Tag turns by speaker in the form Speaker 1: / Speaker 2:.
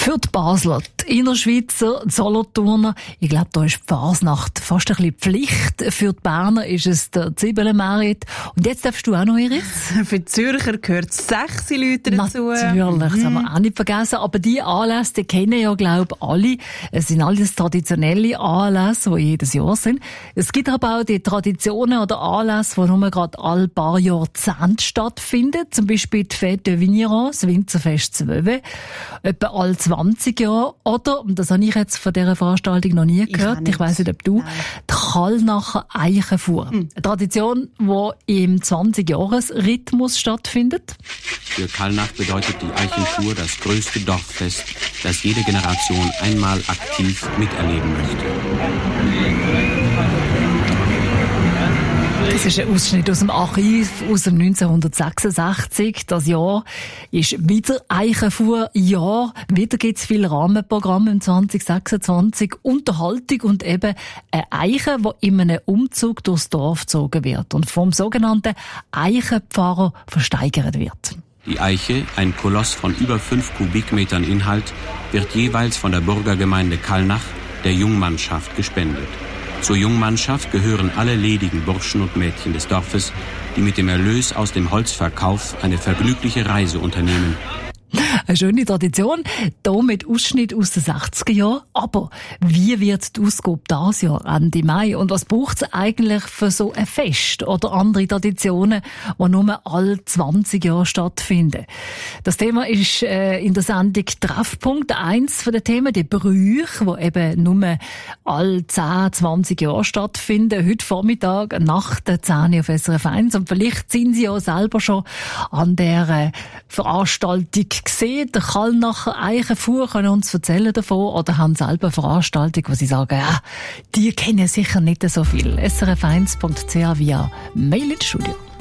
Speaker 1: Für die Basler, die Innerschweizer, die Solothurner, ich glaube, da ist die Fasnacht fast ein bisschen Pflicht. Für die Berner ist es der Zwiebelmerit. Und jetzt darfst du auch noch, Iris?
Speaker 2: Für die Zürcher gehört 6 Leute dazu.
Speaker 1: Natürlich, das haben wir auch nicht vergessen. Aber die Anlässe, die kennen ja, glaube ich, alle. Es sind alles traditionelle Anlässe, die jedes Jahr sind. Es gibt aber auch die Traditionen oder Anlässe, die nur gerade alle paar Jahrzehnte stattfinden. Zum Beispiel die Fête de Vigneron, das Winzerfest 12. Etwa alle 20 Jahre. Oder, und das habe ich jetzt von dieser Veranstaltung noch nie gehört, ich weiss nicht, ob du, die Kallnacher Eichenfuhr. Eine Tradition, die im 20-Jahres-Rhythmus stattfindet.
Speaker 3: Für Kallnach bedeutet die Eichenfuhr das größte Dorffest, das jede Generation einmal aktiv miterleben möchte.
Speaker 1: Das ist ein Ausschnitt aus dem Archiv aus dem 1966. Das Jahr ist wieder Eichenfuhrjahr. Wieder gibt es viele Rahmenprogramme im 2026. Unterhaltung und eben eine Eiche, die in einem Umzug durchs Dorf gezogen wird und vom sogenannten Eichenpfarrer versteigert wird.
Speaker 3: Die Eiche, ein Koloss von über 5 Kubikmetern Inhalt, wird jeweils von der Burgergemeinde Kallnach der Jungmannschaft gespendet. Zur Jungmannschaft gehören alle ledigen Burschen und Mädchen des Dorfes, die mit dem Erlös aus dem Holzverkauf eine vergnügliche Reise unternehmen.
Speaker 1: Eine schöne Tradition, hier mit Ausschnitt aus den 60er Jahren. Aber wie wird die Ausgabe dieses Jahr Ende Mai? Und was braucht es eigentlich für so ein Fest oder andere Traditionen, die nur alle 20 Jahre stattfinden? Das Thema ist in der Sendung Treffpunkt. Eins von den Themen, die Brüche, die eben nur alle 10, 20 Jahre stattfinden. Heute Vormittag nach der 10 auf SRF 1. Und vielleicht sind Sie ja selber schon an der Veranstaltung gesehen, der Kallnacher Eichenfuhr, können uns erzählen davon oder haben selber eine Veranstaltung, wo sie sagen, ja, die kennen sicher nicht so viel. srf1.ch via Mail ins Studio.